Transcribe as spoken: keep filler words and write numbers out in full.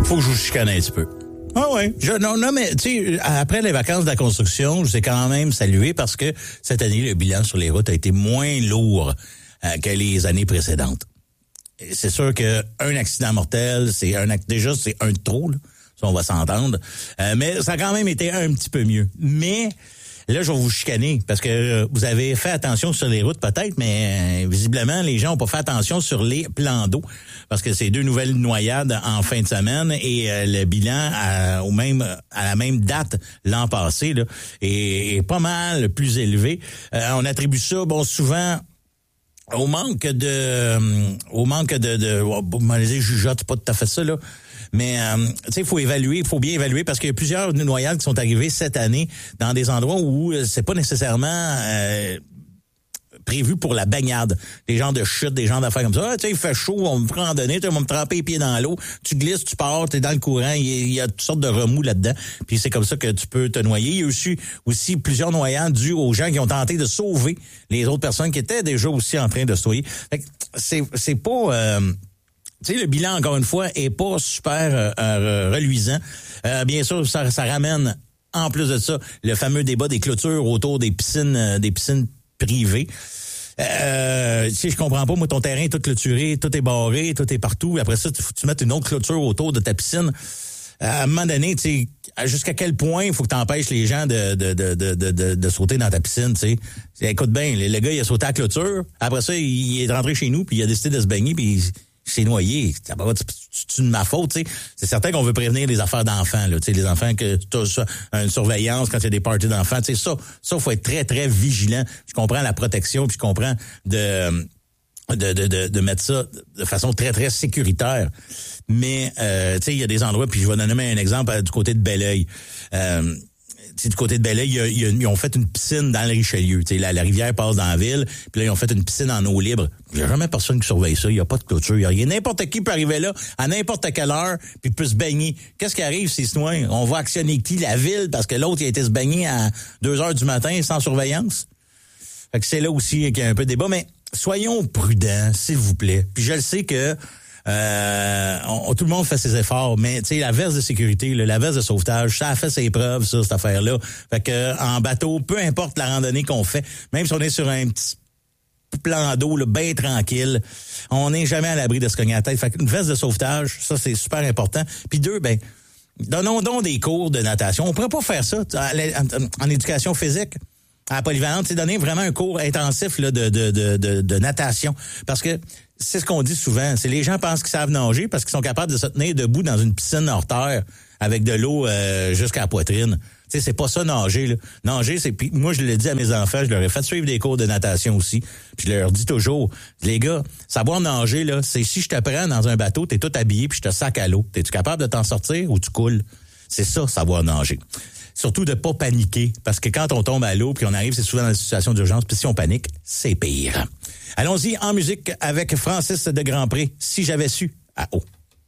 faut que je vous chicane un petit peu. Ah oui. Je, non, non, mais tu sais, après les vacances de la construction, je vous ai quand même salué parce que cette année, le bilan sur les routes a été moins lourd euh, que les années précédentes. Et c'est sûr que un accident mortel, c'est un déjà c'est un de trop, là. Ça, on va s'entendre. Euh, mais ça a quand même été un petit peu mieux. Mais là, je vais vous chicaner parce que vous avez fait attention sur les routes peut-être, mais euh, visiblement, les gens n'ont pas fait attention sur les plans d'eau parce que c'est deux nouvelles noyades en fin de semaine et euh, le bilan à, au même à la même date l'an passé là, est, est pas mal plus élevé. Euh, on attribue ça, bon, souvent au manque de euh, au manque de de oh, bon, je jugeote pas tout à fait ça là. Mais euh, tu sais, il faut évaluer, il faut bien évaluer parce qu'il y a plusieurs noyades qui sont arrivées cette année dans des endroits où c'est pas nécessairement euh, prévu pour la baignade. Des gens de chute, des gens d'affaires comme ça. Ah, tu sais, il fait chaud, on me prend en randonnée, tu vas me tremper les pieds dans l'eau, tu glisses, tu pars, tu es dans le courant, il y, y a toutes sortes de remous là-dedans. Puis c'est comme ça que tu peux te noyer. Il y a aussi, aussi plusieurs noyades dues aux gens qui ont tenté de sauver les autres personnes qui étaient déjà aussi en train de se noyer. Fait que c'est, c'est pas... Euh, Tu sais, le bilan, encore une fois, est pas super euh, euh, reluisant. Euh, bien sûr, ça, ça ramène, en plus de ça, le fameux débat des clôtures autour des piscines, euh, des piscines privées. Euh, tu sais, je comprends pas, moi, ton terrain est tout clôturé, tout est barré, tout est partout. Après ça, tu faut que tu mettes une autre clôture autour de ta piscine. À un moment donné, tu sais, jusqu'à quel point il faut que tu empêches les gens de, de, de, de, de, de sauter dans ta piscine, tu sais. Écoute bien, le, le gars, il a sauté à la clôture. Après ça, il est rentré chez nous, puis il a décidé de se baigner, puis c'est noyé. C'est de ma faute, tu sais. C'est certain qu'on veut prévenir les affaires d'enfants, là. Tu sais, les enfants que tu as une surveillance quand il y a des parties d'enfants. Tu sais, ça, ça, faut être très, très vigilant. Je comprends la protection, puis je comprends de, de, de, de, de mettre ça de façon très, très sécuritaire. Mais, euh, tu sais, il y a des endroits, puis je vais donner un exemple euh, du côté de Belleuil. Euh, du côté de Belleuil, il y a, il y a, ils ont fait une piscine dans le Richelieu. Tu sais, la, la rivière passe dans la ville, puis là, ils ont fait une piscine en eau libre. Il n'y a jamais personne qui surveille ça. Il n'y a pas de clôture. Il y a rien. N'importe qui peut arriver là, à n'importe quelle heure, puis peut se baigner. Qu'est-ce qui arrive, c'est ce noir? On va actionner qui? La ville, parce que l'autre, il a été se baigner à deux heures du matin sans surveillance. Fait que c'est là aussi qu'il y a un peu de débat. Mais soyons prudents, s'il vous plaît. Puis je le sais que Euh, on, tout le monde fait ses efforts, mais tu sais, la veste de sécurité, là, la veste de sauvetage, ça a fait ses preuves, ça, cette affaire-là. Fait que en bateau, peu importe la randonnée qu'on fait, même si on est sur un petit plan d'eau là, bien tranquille, on n'est jamais à l'abri de se cogner la tête. Fait qu'une veste de sauvetage, ça, c'est super important. Puis deux, ben, donnons donc des cours de natation. On pourrait pas faire ça en, en éducation physique. À la polyvalente, c'est donner vraiment un cours intensif là, de, de, de, de, de natation. Parce que c'est ce qu'on dit souvent. C'est les gens pensent qu'ils savent nager parce qu'ils sont capables de se tenir debout dans une piscine hors terre avec de l'eau euh, jusqu'à la poitrine. Tu sais, c'est pas ça nager, là. Nager, c'est... Puis moi, je l'ai dit à mes enfants, je leur ai fait suivre des cours de natation aussi. Puis je leur dis toujours, les gars, savoir nager, là, c'est si je te prends dans un bateau, t'es tout habillé puis je te sac à l'eau. T'es-tu capable de t'en sortir ou tu coules? C'est ça, savoir nager. Surtout de pas paniquer, parce que quand on tombe à l'eau puis on arrive, c'est souvent dans une situation d'urgence, puis si on panique, c'est pire. Allons-y en musique avec Francis de Grandpré, Si j'avais su, à eau.